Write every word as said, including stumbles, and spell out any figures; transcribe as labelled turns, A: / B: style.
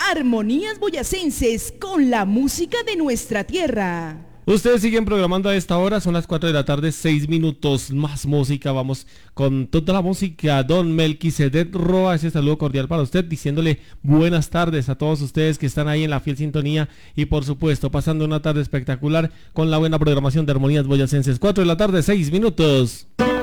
A: Armonías Boyacenses con la música de nuestra tierra.
B: Ustedes siguen programando a esta hora, son las cuatro de la tarde, seis minutos, más música, vamos con toda la música. Don Melquisedec Roa, ese saludo cordial para usted, diciéndole buenas tardes a todos ustedes que están ahí en la fiel sintonía y por supuesto pasando una tarde espectacular con la buena programación de Armonías Boyacenses. Cuatro de la tarde, seis minutos.